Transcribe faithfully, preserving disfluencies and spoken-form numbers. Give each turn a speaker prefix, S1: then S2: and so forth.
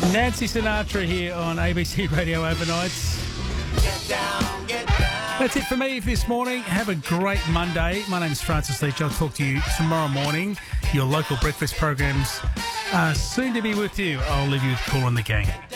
S1: Nancy Sinatra here on A B C Radio Overnights. That's it for me this morning. Have a great Monday. My name's Francis Leach. I'll talk to you tomorrow morning. Your local breakfast programs are soon to be with you. I'll leave you with Cool on the Gang.